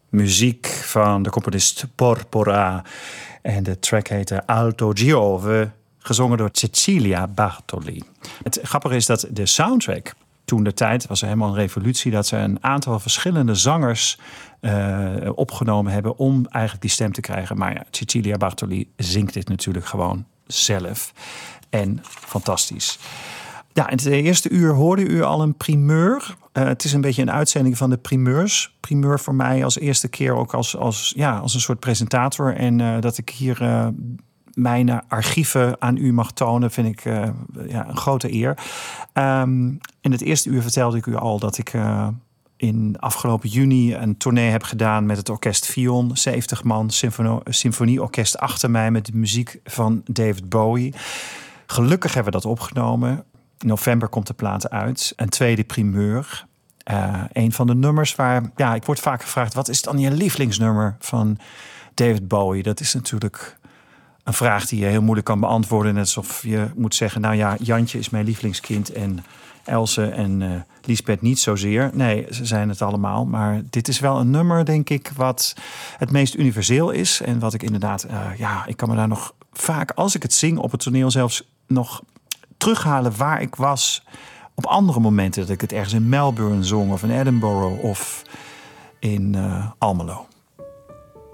muziek van de componist Porpora. En de track heette Alto Giove, gezongen door Cecilia Bartoli. Het grappige is dat de soundtrack, toen de tijd was er helemaal een revolutie, dat ze een aantal verschillende zangers opgenomen hebben om eigenlijk die stem te krijgen. Maar ja, Cecilia Bartoli zingt dit natuurlijk gewoon zelf. En fantastisch. Ja, in het eerste uur hoorde u al een primeur. Het is een beetje een uitzending van de primeurs. Primeur voor mij als eerste keer ook als een soort presentator. En dat ik hier mijn archieven aan u mag tonen, vind ik een grote eer. In het eerste uur vertelde ik u al dat ik in afgelopen juni een tournee heb gedaan met het orkest Fion. 70 man, symfonieorkest achter mij met de muziek van David Bowie. Gelukkig hebben we dat opgenomen. In november komt de plaat uit. Een tweede primeur. Een van de nummers waar... Ja, ik word vaak gevraagd, wat is dan je lievelingsnummer van David Bowie? Dat is natuurlijk een vraag die je heel moeilijk kan beantwoorden. Net alsof je moet zeggen, nou ja, Jantje is mijn lievelingskind en Else en Liesbeth niet zozeer. Nee, ze zijn het allemaal. Maar dit is wel een nummer, denk ik, wat het meest universeel is. En wat ik inderdaad, ik kan me daar nog vaak, als ik het zing op het toneel zelfs, nog terughalen waar ik was op andere momenten. Dat ik het ergens in Melbourne zong of in Edinburgh of in Almelo.